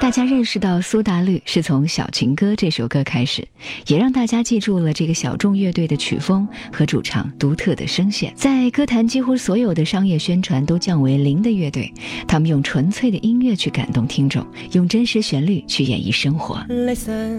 大家认识到苏打绿是从《小情歌》这首歌开始，也让大家记住了这个小众乐队的曲风和主唱独特的声线。在歌坛几乎所有的商业宣传都降为零的乐队，他们用纯粹的音乐去感动听众，用真实旋律去演绎生活。 Listen